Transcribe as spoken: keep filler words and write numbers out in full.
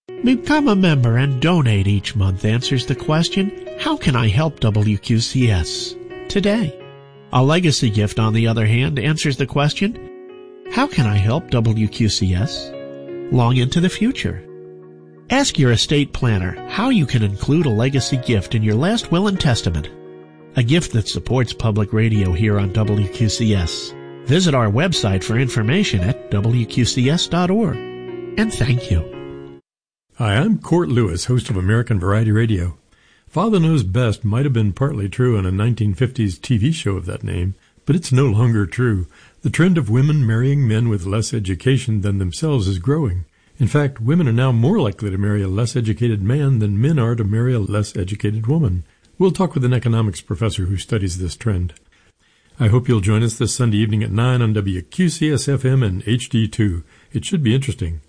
Become a member and donate each month answers the question, how can I help W Q C S today? A legacy gift, on the other hand, answers the question, how can I help W Q C S long into the future? Ask your estate planner how you can include a legacy gift in your last will and testament, a gift that supports public radio here on W Q C S. Visit our website for information at W Q C S dot org. And thank you. Hi, I'm Court Lewis, host of American Variety Radio. Father Knows Best might have been partly true in a nineteen fifties T V show of that name, but it's no longer true. The trend of women marrying men with less education than themselves is growing. In fact, women are now more likely to marry a less educated man than men are to marry a less educated woman. We'll talk with an economics professor who studies this trend. I hope you'll join us this Sunday evening at nine on W Q C S F M and H D two. It should be interesting.